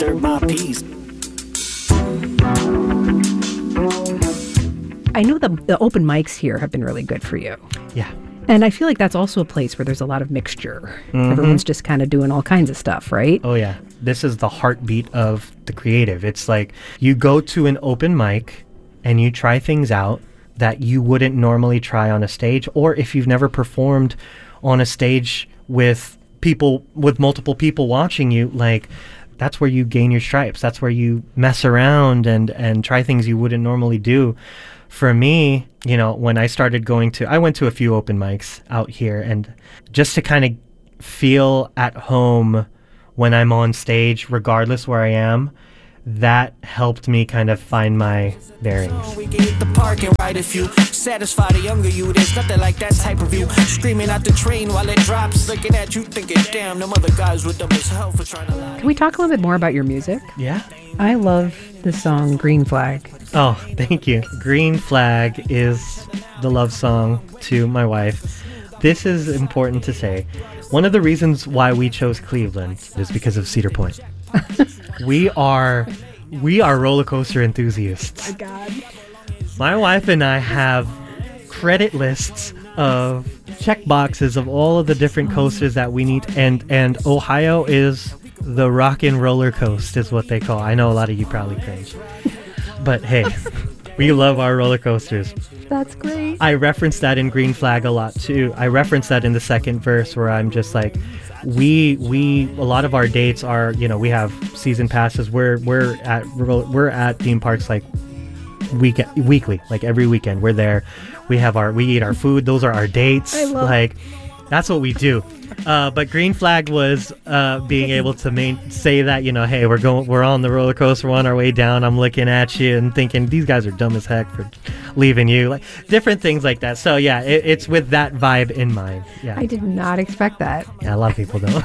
disturb my peace. I know the open mics here have been really good for you. Yeah. And I feel like that's also a place where there's a lot of mixture. Everyone's just kind of doing all kinds of stuff, right? Oh, yeah. This is the heartbeat of the creative. It's like you go to an open mic and you try things out that you wouldn't normally try on a stage, or if you've never performed on a stage with people, with multiple people watching you, like that's where you gain your stripes. That's where you mess around and try things you wouldn't normally do. For me, you know, when I started I went to a few open mics out here, and just to kind of feel at home when I'm on stage, regardless where I am, that helped me kind of find my bearings. We get the park and ride if you satisfy the younger you. There's nothing like that type of you. Screaming at the train while it drops, looking at you thinking, damn, them other guys with them as hell for trying to lie. Can we talk a little bit more about your music? Yeah. I love the song Green Flag. Oh, thank you. Green Flag is the love song to my wife. This is important to say. One of the reasons why we chose Cleveland is because of Cedar Point. We are roller coaster enthusiasts. Oh, God. My wife and I have credit lists of check boxes of all of the different coasters that we need, and Ohio is the rock and roller coast is what they call. I know a lot of you probably cringe. But hey, we love our roller coasters. That's great. I reference that in Green Flag a lot too. I reference that in the second verse where I'm just like, a lot of our dates are, you know, we have season passes. We're at theme parks like weekly, like every weekend. We're there. We eat our food. Those are our dates. Like, that's what we do. But Green Flag was being able to say that, you know, hey, we're on the roller coaster, we're on our way down. I'm looking at you and thinking these guys are dumb as heck for leaving you, like different things like that. So yeah, it's with that vibe in mind. Yeah, I did not expect that. yeah, a lot of people don't.